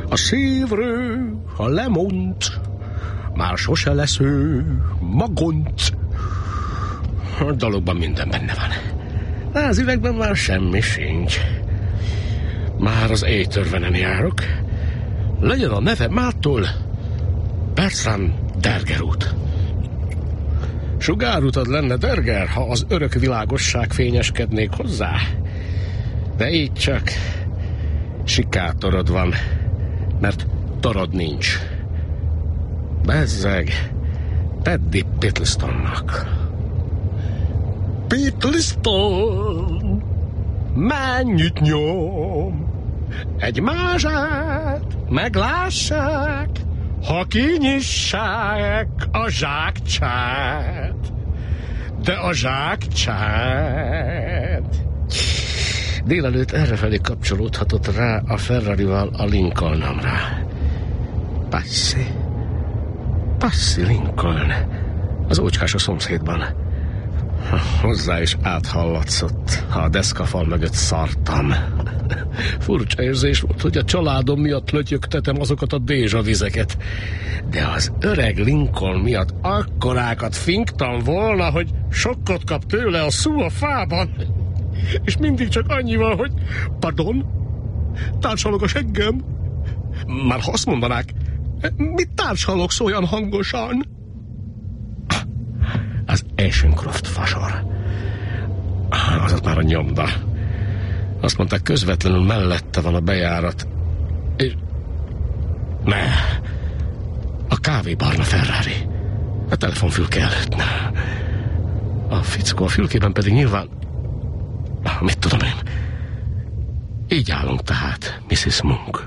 A szívről, ha lemond, már sose lesz ő magonc. A dologban minden benne van. De az üvegben már semmi sincs. Már az éjtörvenen járok. Legyen a neve mától Bertram Derger út. Sugárutad lenne, Derger, ha az örök világosság fényeskednék hozzá. De így csak sikátorod van, mert torod nincs. Bezzeg Teddy Pittlistonnak. Pittliston, mennyit nyom, egy mázsát meglássák, ha kinyissák a zsákcsát. De a zsákcsát... Délelőtt errefelé kapcsolódhatott rá a Ferrarival a Lincolnomra. Passy Lincoln, az ócskás a szomszédban. Hozzá is áthallatszott, ha a deszkafal mögött szartam. Furcsa érzés volt, hogy a családom miatt lötyögtetem azokat a dézsavizeket. De az öreg Lincoln miatt akkorákat finktam volna, hogy sokkot kap tőle a szú a fában. És mindig csak annyival, hogy pardon, társalog a seggem. Már ha azt mondanák, mit társalogsz olyan hangosan? Az Ashcroft fasor. Az ott már a nyomda. Azt mondták, közvetlenül mellette van a bejárat. És... Ne. A kávébarna Ferrari. A telefonfülke előtt. A fickó a fülkében pedig nyilván... Mit tudom én? Így állunk tehát, Mrs. Monk.